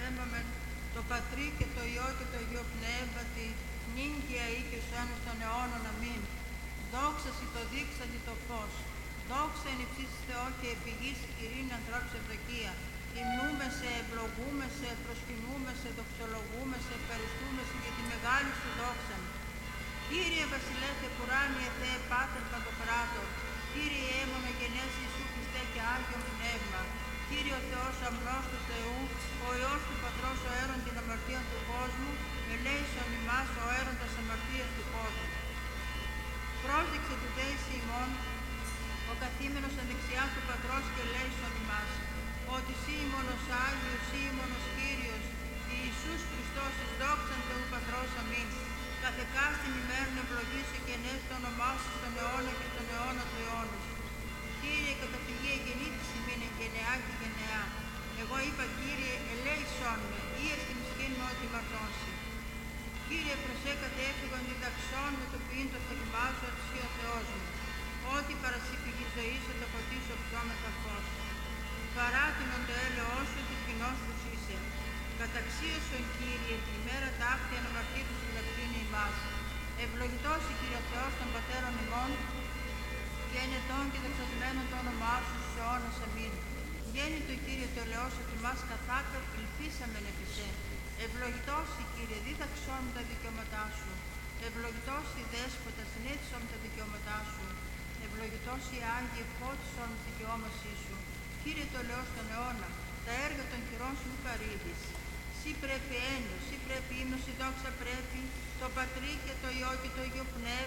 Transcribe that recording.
αναστρέμμαμεν το Πατρί και το Υιό και το Υιό Πνεύματι, νυν και αεί και ως αιώνας των αιώνων. Αμήν. Δόξα σοι το δείξαντι το φως. Δόξα εν υψίστοις Θεό και επιγείς Κυρίν ανθρώπους ευδοκία. Υμνούμε σε, ευλογούμε σε, προσκυνούμε σε, δοξολογούμε σε, ευχαριστούμε σε για τη μεγάλη σου δόξα. Κύριε Βασιλέθε Πουράνιε Θεέ Πάτερ Παντοκράτορ, Κύριε μονογενές Ιησού Χριστέ και Άγιον Πνεύμα, Κύριε ο Θεός αμνός του Θεού, ο Υιός του Πατρός, ο αίρον την αμαρτία του κόσμου, ελέησον ημάς ο αίροντας αμαρτίας του κόσμου. Πρόσδειξε του δέηση ημών, ο καθήμενος αδεξιά του Πατρός και ελέησον ημάς, ότι σύ ημώνος Άγιος, σύ ημώνος Κύριος, Ιησούς Χριστός εις δόξαν Θεού Πατρός. Αμήν. Καθεκάστην ημέρων ευλογήσω και ενέσαι το όνομά σου στον αιώνα και στον αιώνα του αιώνος. Κύριε, κατά φυγή εγεννήτης ημίν εν γενεά και γενεά. Εγώ είπα, Κύριε, ελέησόν με, ή εστιν σκήν με ότι μαρτώσει. Κύριε, προσέ κατέφυγον διδαξών με το ποιήν το θαυμάζω ότι ο Θεός μου. Ότι παρασύπηγη ζωή σου το φωτίσω ψώμετα φως. Παράτηνον το έλεος σου της κοινός τους είσαι. Καταξίωσον, Κύριε, την ημέρα ταύτη αναμαρτήτου σου δακτύνει ημάς. Ευλογητός η Κύριε Θεός των πατέρων ημών, και ενετών και δοξασμένων το όνομά σου στους αιώνας. Αμήν. Γέννητο Κύριε το ελαιός ότι μας καθάπερ υλφίσαμεν επί σε. Ευλογητός η Κύριε, δίδαξόν τα δικαιώματά σου. Ευλογητός η Δέσποτα, συνέτησον τα δικαιώματά σου. Ευλογητός η Άγιε, φώτισον τη δικαιώμασή σου. Κύριε το ελαιός τον αιώνα, τα έργα των χειρών σου καρύδεις. Σύ πρέπει έννοιος, σύ πρέπει ύμνος, η δόξα πρέπει, το Πατρί και το Υιό και το Υιό Πνεύμα.